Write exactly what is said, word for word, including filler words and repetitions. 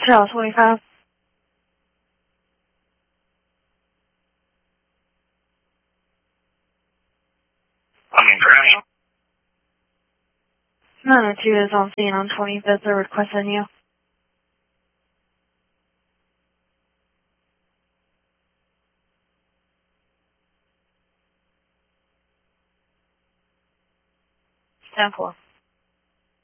Channel twenty-five. I'm crashing. nine oh two is on scene on twenty-fifth. They're requesting you. ten four.